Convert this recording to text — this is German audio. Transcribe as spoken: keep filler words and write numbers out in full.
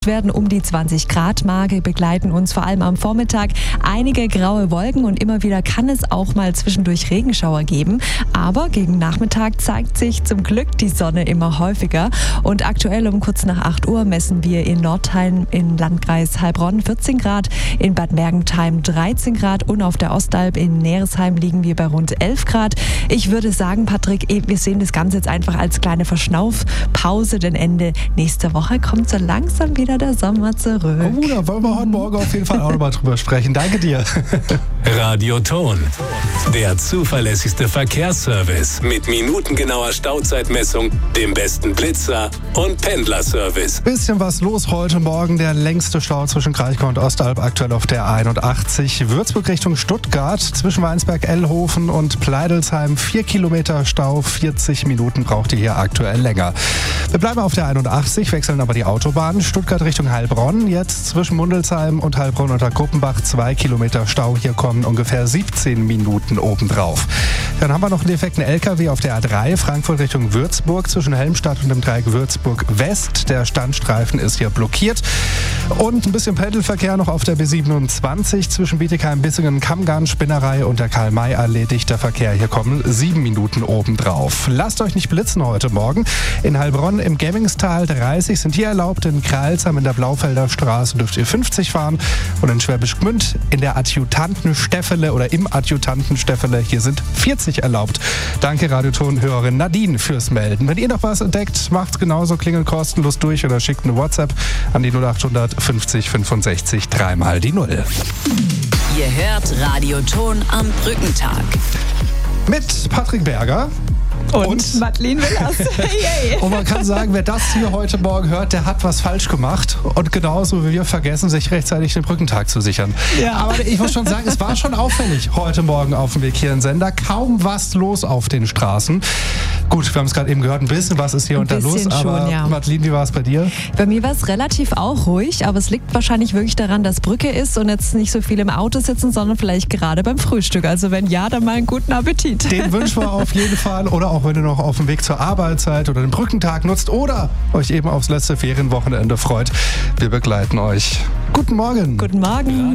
werden um die zwanzig Grad Marke, begleiten uns vor allem am Vormittag einige graue Wolken und immer wieder kann es auch mal zwischendurch Regenschauer geben. Aber gegen Nachmittag zeigt sich zum Glück die Sonne immer häufiger. Und aktuell um kurz nach acht Uhr messen wir in Nordheim im Landkreis Heilbronn vierzehn Grad, in Bad Mergentheim dreizehn Grad und auf der Ostalb in Neresheim liegen wir bei rund elf Grad. Ich würde sagen, Patrick, wir sehen das Ganze jetzt einfach als kleine Verschnaufpause, denn Ende nächster Woche kommt so langsam wieder der Sommer zurück. Oh, da wollen wir heute Morgen auf jeden Fall auch nochmal drüber sprechen. Danke dir. Radioton, der zuverlässigste Verkehrsservice mit minutengenauer Stauzeitmessung, dem besten Blitzer und Pendlerservice. Bisschen was los heute Morgen. Der längste Stau zwischen Kraichgau und Ostalb aktuell auf der einundachtzig. Würzburg Richtung Stuttgart zwischen Weinsberg, Ellhofen und Pleidelsheim. Vier Kilometer Stau, vierzig Minuten braucht ihr hier aktuell länger. Wir bleiben auf der einundachtzig, wechseln aber die Autobahn. Stuttgart Richtung Heilbronn. Jetzt zwischen Mundelsheim und Heilbronn unter Kuppenbach. Zwei Kilometer Stau. Hier kommen ungefähr siebzehn Minuten obendrauf. Dann haben wir noch einen defekten L K W auf der A drei. Frankfurt Richtung Würzburg zwischen Helmstadt und dem Dreieck Würzburg West. Der Standstreifen ist hier blockiert. Und ein bisschen Pendelverkehr noch auf der B siebenundzwanzig zwischen Bietigheim, Bissingen, Kammgarn, Spinnerei und der Karl-May-Allee. Dichter Verkehr. Hier kommen sieben Minuten obendrauf. Lasst euch nicht blitzen heute Morgen. In Heilbronn im Gemmingstal dreißig sind hier erlaubt. In Kreilsheim in der Blaufelder Straße dürft ihr fünfzig fahren. Und in Schwäbisch Gmünd in der Adjutantensteffele oder im Adjutantensteffele hier sind vierzig erlaubt. Danke Radioton-Hörerin Nadine fürs Melden. Wenn ihr noch was entdeckt, macht's genauso, klingelt kostenlos durch oder schickt eine WhatsApp an die null achthundert fünfzig fünfundsechzig dreimal die Null. Ihr hört Radioton am Brückentag. Mit Patrick Berger. Und, Und Madeleine Willers. Hey. Und man kann sagen, wer das hier heute Morgen hört, der hat was falsch gemacht. Und genauso wie wir vergessen, sich rechtzeitig den Brückentag zu sichern. Ja. Aber ich muss schon sagen, es war schon auffällig heute Morgen auf dem Weg hier in den Sender. Kaum was los auf den Straßen. Gut, wir haben es gerade eben gehört, ein bisschen was ist hier ein und da los. Schon, aber ja. Madeleine, wie war es bei dir? Bei mir war es relativ auch ruhig, aber es liegt wahrscheinlich wirklich daran, dass Brücke ist und jetzt nicht so viele im Auto sitzen, sondern vielleicht gerade beim Frühstück. Also wenn ja, dann mal einen guten Appetit. Den wünschen wir auf jeden Fall. Oder auch wenn ihr noch auf dem Weg zur Arbeit seid oder den Brückentag nutzt oder euch eben aufs letzte Ferienwochenende freut. Wir begleiten euch. Guten Morgen. Guten Morgen.